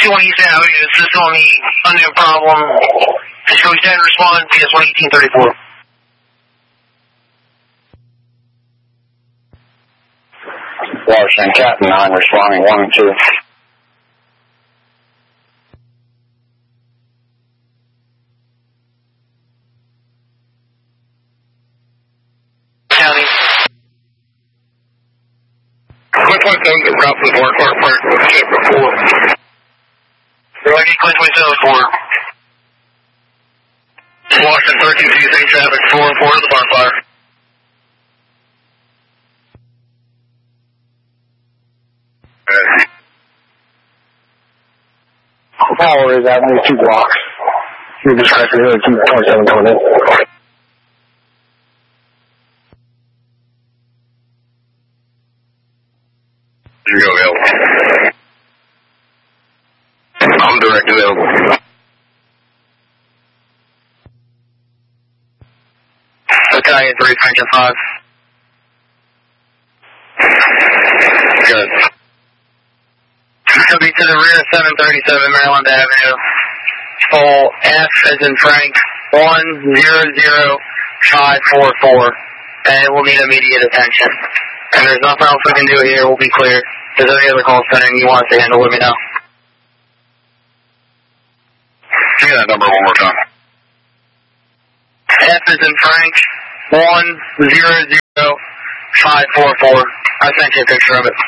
61 East Avenue, this is on the unknown problem. Coach 10 respond, PS1 1834. Washington, Captain 9 responding 1 and 2. County. Clint 27 to route for the Mark Park Park with ship before. Roger, Clint 27 4. Washington 13 C, same traffic, 4 and 4 to the bonfire. Power is Avenue 2 blocks. You're distracted here at 2720. You go available. I'm direct available. Battalion 3, French and 5. Good. Could be to the rear of 737 Maryland Avenue. Full F as in Frank 100544. And we'll need immediate attention. And there's nothing else we can do here. We'll be clear. If there's any other calls pending you want us to handle, let me know. Give me that number one more time. F as in Frank 100544. I sent you a picture of it.